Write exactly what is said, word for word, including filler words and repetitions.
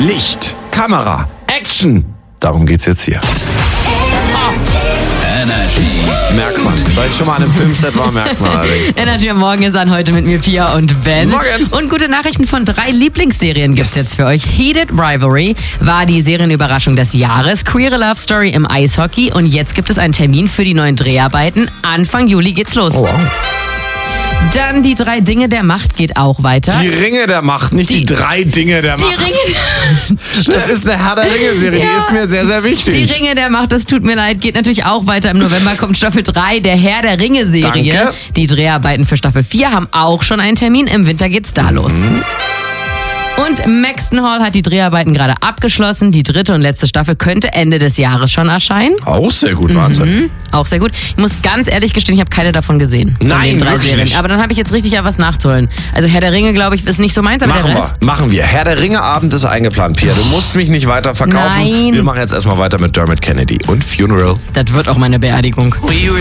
Licht, Kamera, Action. Darum geht's jetzt hier. Energy. Merkt man. Weil ich schon mal an einem Filmset war, merkt man allerdings. Energy am Morgen ist an heute mit mir, Pia und Ben. Morgen. Und gute Nachrichten von drei Lieblingsserien gibt's Yes. jetzt für euch. Heated Rivalry war die Serienüberraschung des Jahres. Queer Love Story im Eishockey. Und jetzt gibt es einen Termin für die neuen Dreharbeiten. Anfang Juli geht's los. Oh, wow. Dann die drei Dinge der Macht geht auch weiter. Die Ringe der Macht, nicht die, Die- drei Dinge der Die Macht. Ringe, Das ist eine Herr der Ringe-Serie, die Ja. ist mir sehr, sehr die wichtig. Ringe der Macht, das tut mir leid, geht natürlich auch weiter. Im November kommt Staffel drei der Herr der Ringe-Serie. Danke. Die Dreharbeiten für Staffel vier haben auch schon einen Termin. Im Winter geht's da los. Und Maxton Hall hat die Dreharbeiten gerade abgeschlossen. Die dritte und letzte Staffel könnte Ende des Jahres schon erscheinen. Auch sehr gut, Wahnsinn. Auch sehr gut. Ich muss ganz ehrlich gestehen, ich habe keine davon gesehen. Von Nein, den drei wirklich Serien. nicht. Aber dann habe ich jetzt richtig ja was nachzuholen. Also Herr der Ringe, glaube ich, ist nicht so meins, aber Machen der wir, Rest. machen wir. Herr der Ringe-Abend ist eingeplant, Pia. Du musst mich nicht weiter verkaufen. Nein. Wir machen jetzt erstmal weiter mit Dermot Kennedy und Funeral. Das wird auch meine Beerdigung. We were